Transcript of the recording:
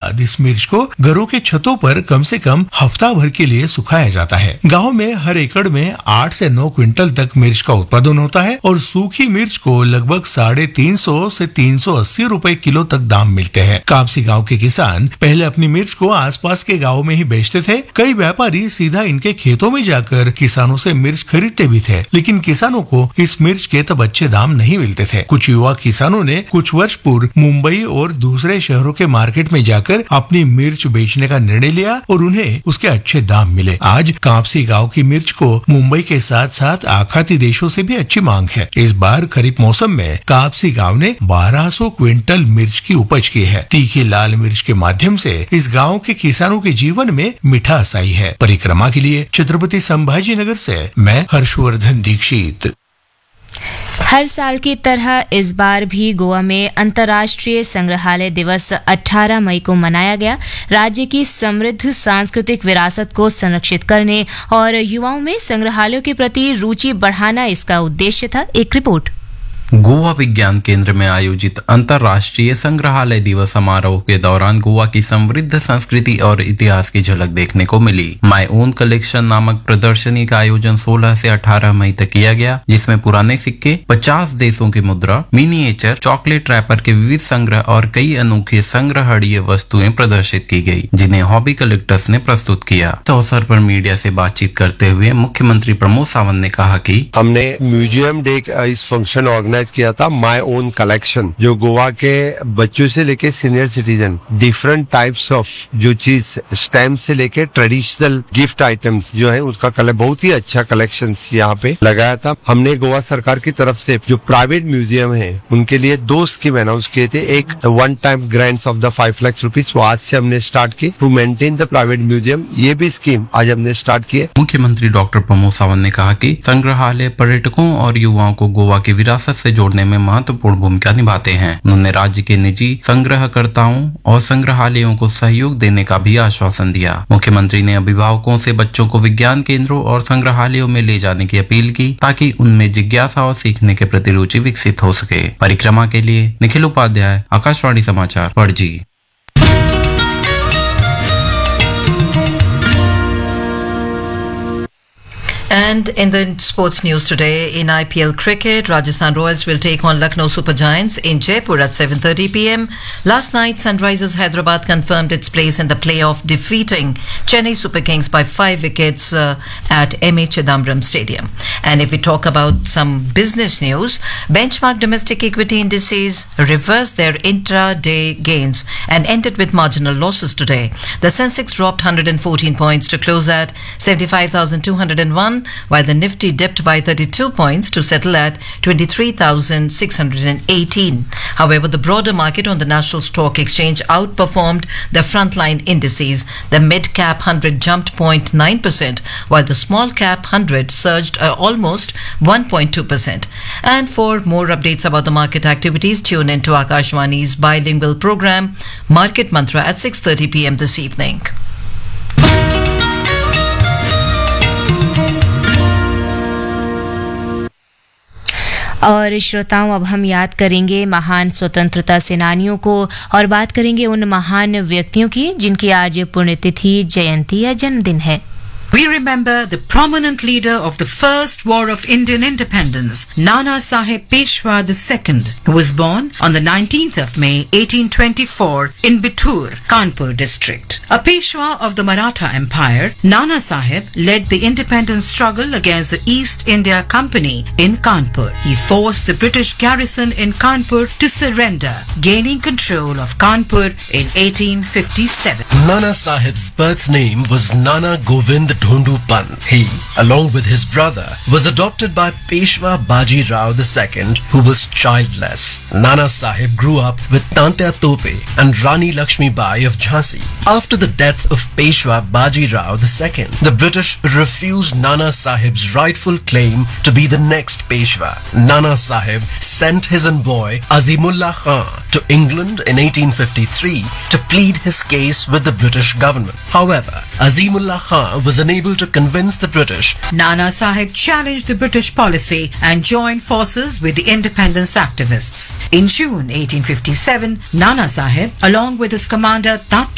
बाद इस मिर्च को घरों के छतों पर कम से कम हफ्ता भर के लिए सुखाया जाता है। गाँव में हर एकड़ में 8 से 9 क्विंटल तक मिर्च का उत्पादन होता है और सूखी मिर्च को लगभग 350 से 380 रुपए किलो तक दाम मिलते हैं। कापसी गांव के किसान पहले अपनी मिर्च को आसपास के गांवों में ही बेचते थे। कई व्यापारी सीधा इनके खेतों में जाकर किसानों से मिर्च खरीदते भी थे, लेकिन किसानों को इस मिर्च के तब अच्छे दाम नहीं मिलते थे। कुछ युवा किसानों ने कुछ वर्ष पूर्व मुंबई और दूसरे शहरों के मार्केट में जाकर अपनी मिर्च बेचने का निर्णय लिया और उन्हें उसके अच्छे दाम मिले। आज कापसी गांव की मिर्च को मुंबई के साथ साथ आखाती देशों से भी अच्छी मांग है। इस बार खरीफ मौसम में कापसी गांव ने 1200 क्विंटल मिर्च की उपज की है। तीखी लाल मिर्च के माध्यम से इस गांव के किसानों के जीवन में मिठास आई है। परिक्रमा के लिए छत्रपति संभाजी नगर से मैं हर्षवर्धन दीक्षित। हर साल की तरह इस बार भी गोवा में अंतर्राष्ट्रीय संग्रहालय दिवस 18 मई को मनाया गया। राज्य की समृद्ध सांस्कृतिक विरासत को संरक्षित करने और युवाओं में संग्रहालयों के प्रति रुचि बढ़ाना इसका उद्देश्य था। एक रिपोर्ट। गोवा विज्ञान केंद्र में आयोजित अंतर्राष्ट्रीय संग्रहालय दिवस समारोह के दौरान गोवा की समृद्ध संस्कृति और इतिहास की झलक देखने को मिली। माय ओन कलेक्शन नामक प्रदर्शनी का आयोजन 16 से 18 मई तक किया गया, जिसमें पुराने सिक्के, 50 देशों की मुद्रा, मिनिएचर, चॉकलेट रैपर के विविध संग्रह और कई अनोखी संग्रहणीय वस्तुएं प्रदर्शित की गई, जिन्हें हॉबी कलेक्टर्स ने प्रस्तुत किया। इस अवसर पर मीडिया से बातचीत करते हुए मुख्यमंत्री प्रमोद सावंत ने कहा कि हमने म्यूजियम डे इस फंक्शन ऑर्गेनाइज किया था माय ओन कलेक्शन, जो गोवा के बच्चों से लेके senior citizen different types of जो चीज स्टैम्प से लेके ट्रेडिशनल गिफ्ट आइटम्स जो है उसका बहुत ही अच्छा कलेक्शन यहाँ पे लगाया था। हमने गोवा सरकार की तरफ से जो प्राइवेट म्यूजियम है उनके लिए 2 स्कीम अनाउंस किए थे। एक one time grants of the 5 lakh rupees, वो आज से हमने स्टार्ट की to maintain the private museum. ये भी स्कीम आज हमने स्टार्ट की है। मुख्यमंत्री डॉक्टर प्रमोद सावंत ने कहा कि संग्रहालय पर्यटकों और युवाओं को गोवा की विरासत से जोड़ने में महत्वपूर्ण भूमिका निभाते हैं। उन्होंने राज्य के निजी संग्रहकर्ताओं और संग्रहालयों को सहयोग देने का भी आश्वासन दिया। मुख्यमंत्री ने अभिभावकों से बच्चों को विज्ञान केंद्रों और संग्रहालयों में ले जाने की अपील की, ताकि उनमें जिज्ञासा और सीखने के प्रति रुचि विकसित हो सके। परिक्रमा के लिए निखिल उपाध्याय, आकाशवाणी समाचार, Panaji. And in the sports news today, in IPL cricket, Rajasthan Royals will take on Lucknow Super Giants in Jaipur at 7:30 p.m. Last night, Sunrisers Hyderabad confirmed its place in the playoff, defeating Chennai Super Kings by 5 wickets at M.A. Chidambaram Stadium. And if we talk about some business news, benchmark domestic equity indices reversed their intra-day gains and ended with marginal losses today. The Sensex dropped 114 points to close at 75,201. While the Nifty dipped by 32 points to settle at 23,618. However, the broader market on the National Stock Exchange outperformed the frontline indices. The mid-cap 100 jumped 0.9%, while the small-cap 100 surged almost 1.2%. And for more updates about the market activities, tune into Akashwani's bilingual program, Market Mantra, at 6:30 p.m. this evening. और श्रोताओं, अब हम याद करेंगे महान स्वतंत्रता सेनानियों को और बात करेंगे उन महान व्यक्तियों की जिनकी आज पुण्यतिथि, जयंती या जन्मदिन है। We remember the prominent leader of the First War of Indian Independence, Nana Saheb Peshwa II, who was born on the 19th of May 1824 in Bithur, Kanpur district. A Peshwa of the Maratha Empire, Nana Saheb led the independence struggle against the East India Company in Kanpur. He forced the British garrison in Kanpur to surrender, gaining control of Kanpur in 1857. Nana Saheb's birth name was Nana Govind Dhondu Pant. He, along with his brother, was adopted by Peshwa Baji Rao II, who was childless. Nana Saheb grew up with Tantia Tope and Rani Lakshmi Bai of Jhansi. After the death of Peshwa Baji Rao II, the British refused Nana Saheb's rightful claim to be the next Peshwa. Nana Saheb sent his envoy Azimullah Khan to England in 1853 to plead his case with the British government. However, Azimullah Khan was unable to convince the British. Nana Saheb challenged the British policy and joined forces with the independence activists. In June 1857, Nana Saheb, along with his commander Tat